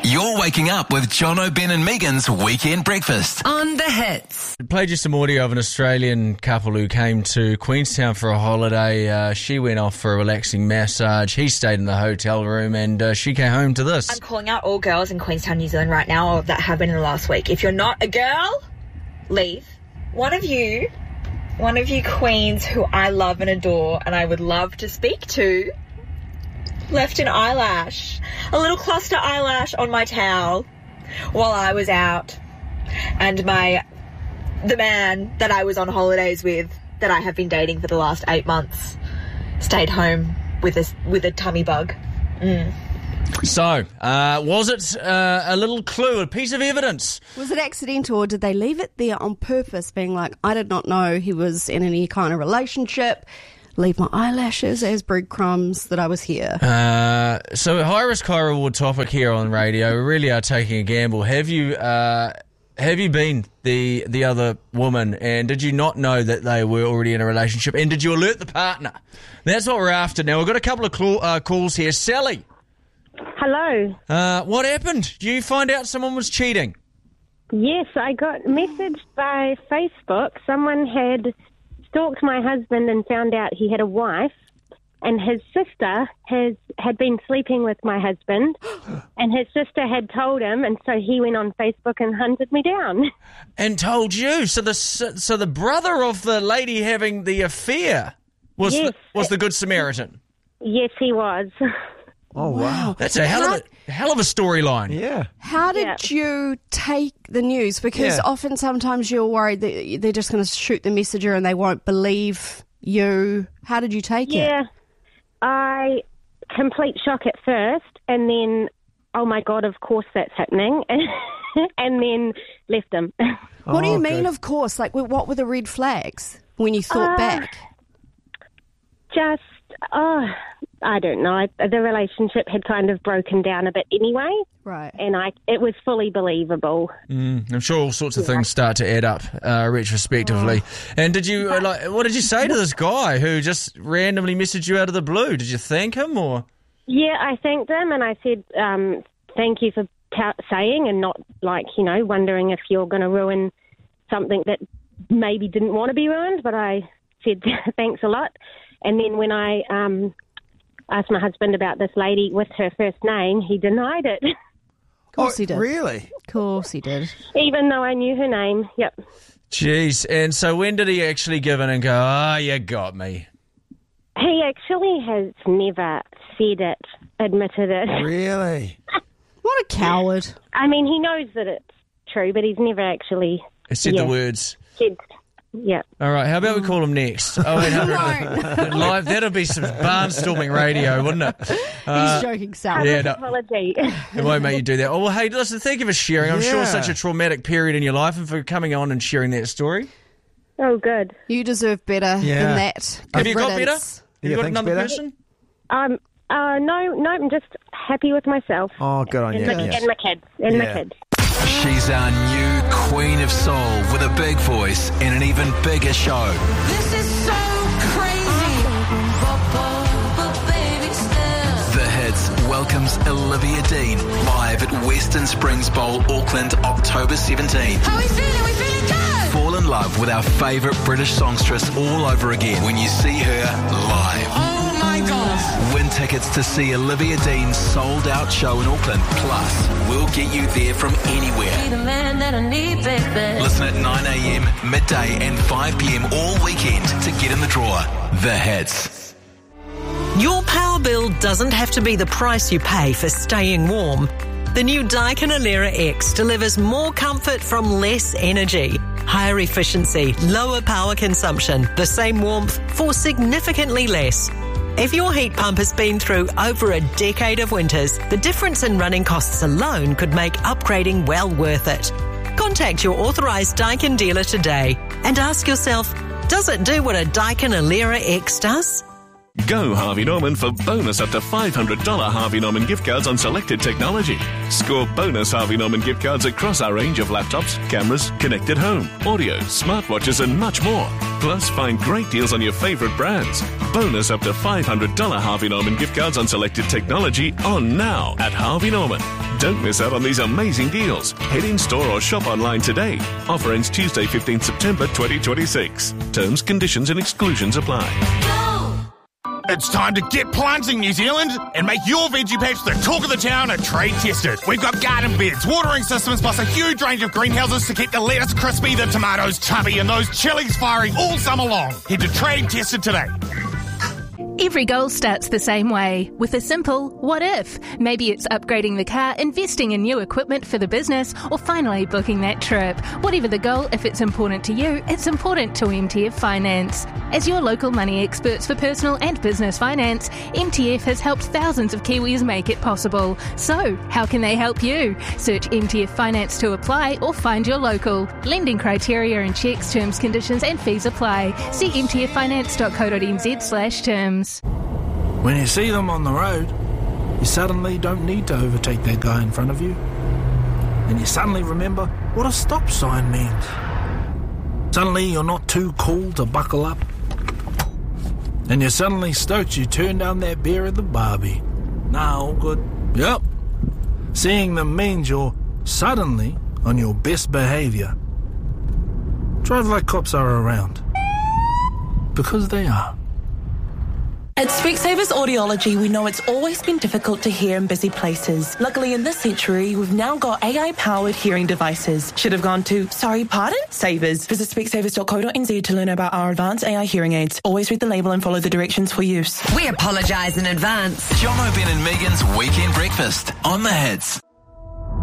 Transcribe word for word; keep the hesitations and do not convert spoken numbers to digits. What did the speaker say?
You're waking up with Jono, Ben and Megan's Weekend Breakfast. On the Hits. I played you some audio of an Australian couple who came to Queenstown for a holiday. Uh, she went off for a relaxing massage. He stayed in the hotel room and uh, she came home to this. I'm calling out all girls in Queenstown, New Zealand right now, or that have been in the last week. If you're not a girl, leave. One of you, one of you queens who I love and adore and I would love to speak to, left an eyelash, a little cluster eyelash on my towel while I was out. And my, the man that I was on holidays with, that I have been dating for the last eight months, stayed home with a, with a tummy bug. Mm. So, uh, was it uh, a little clue, a piece of evidence? Was it accidental or did they leave it there on purpose, being like, I did not know he was in any kind of relationship, leave my eyelashes as breadcrumbs that I was here? Uh, so, high risk, high reward topic here on radio. We really are taking a gamble. Have you uh, have you been the the other woman, and did you not know that they were already in a relationship, and did you alert the partner? That's what we're after now. We've got a couple of cl- uh, calls here. Sally. Hello. Uh, what happened? Did you find out someone was cheating? Yes, I got messaged by Facebook. Someone had stalked my husband and found out he had a wife, and his sister has had been sleeping with my husband, and his sister had told him, and so he went on Facebook and hunted me down. And told you. So the so the brother of the lady having the affair was Yes. the, was the Good Samaritan. Yes, he was. Oh, wow. That's a hell of a hell of a storyline. Yeah. How did Yeah. you take the news? Because Yeah. often sometimes you're worried that they're just going to shoot the messenger and they won't believe you. How did you take it? Yeah. I, complete shock at first, and then, oh my God, of course that's happening, and then left him. What do you Oh, mean, good. of course? Like, what were the red flags when you thought Uh, back? Just, oh, I don't know. I, the relationship had kind of broken down a bit anyway, Right. and I it was fully believable. Mm, I'm sure all sorts of things start to add up uh, retrospectively. And did you uh, like? What did you say to this guy who just randomly messaged you out of the blue? Did you thank him or? Yeah, I thanked him, and I said, um, thank you for t- saying and not, like, you know, wondering if you're going to ruin something that maybe didn't want to be ruined, but I said thanks a lot. And then when I um, asked my husband about this lady with her first name, he denied it, Of course Oh, he did. Really? Of course he did. even though I knew her name. Yep. Jeez. And so when did he actually give in and go, ah, you got me? He actually has never said it, admitted it. Really? What a coward. I mean, he knows that it's true, but he's never actually He said Yeah. the words. said, yeah. All right, how about we call him next? Oh eight hundred live. That'd be some barnstorming radio, wouldn't it? He's joking, Sal. Yeah, no, Apology. it won't make you do that. Oh, well, hey, listen, thank you for sharing. I'm sure Yeah. it's such a traumatic period in your life and for coming on and sharing that story. Oh, good. You deserve better Yeah. than that. Have Good you got better? riddance. Have you Yeah, got thanks, another better. person? Um, uh, no, no, I'm just happy with myself. Oh, good on and, you. my, Yes. and my kids. And my Yeah. kids. She's our new Queen of Soul with a big voice and an even bigger show. This is so crazy. The Hits welcomes Olivia Dean live at Western Springs Bowl, Auckland, October seventeenth. How are we feeling? We feeling good? Fall in love with our favourite British songstress all over again when you see her live. Oh my God. Win tickets to see Olivia Dean's sold-out show in Auckland. Plus, we'll get you there from anywhere. The man that I need, baby. Listen at nine a.m, midday and five p.m. all weekend to get in the draw. The Hits. Your power bill doesn't have to be the price you pay for staying warm. The new Daikin Alera X delivers more comfort from less energy, higher efficiency, lower power consumption, the same warmth for significantly less. If your heat pump has been through over a decade of winters, the difference in running costs alone could make upgrading well worth it. Contact your authorised Daikin dealer today and ask yourself, does it do what a Daikin Alera X does? Go Harvey Norman for bonus up to five hundred dollars Harvey Norman gift cards on selected technology. Score bonus Harvey Norman gift cards across our range of laptops, cameras, connected home, audio, smartwatches and much more. Plus, find great deals on your favourite brands. Bonus up to five hundred dollars Harvey Norman gift cards on selected technology on now at Harvey Norman. Don't miss out on these amazing deals. Head in store or shop online today. Offer ends Tuesday, fifteenth September twenty twenty-six. Terms, conditions and exclusions apply. It's time to get plunging, New Zealand, and make your veggie patch the talk of the town and trade tested. We've got garden beds, watering systems, plus a huge range of greenhouses to keep the lettuce crispy, the tomatoes chubby, and those chilies firing all summer long. Head to Trade Tested today. Every goal starts the same way, with a simple what if. Maybe it's upgrading the car, investing in new equipment for the business, or finally booking that trip. Whatever the goal, if it's important to you, it's important to M T F Finance. As your local money experts for personal and business finance, M T F has helped thousands of Kiwis make it possible. So, how can they help you? Search M T F Finance to apply or find your local. Lending criteria and checks, terms, conditions and fees apply. See m t f finance dot co dot n z slash terms. When you see them on the road, you suddenly don't need to overtake that guy in front of you. And you suddenly remember what a stop sign means. Suddenly you're not too cool to buckle up. And you're suddenly stoked you turn down that beer at the Barbie. Nah, all good. Yep. Seeing them means you're suddenly on your best behaviour. Drive like cops are around. Because they are. At Specsavers Audiology, we know it's always been difficult to hear in busy places. Luckily, in this century, we've now got A I-powered hearing devices. Should have gone to, sorry, pardon? Savers. Visit specsavers dot co dot n z to learn about our advanced A I hearing aids. Always read the label and follow the directions for use. We apologise in advance. John O'Ben and Megan's Weekend Breakfast on the Hits.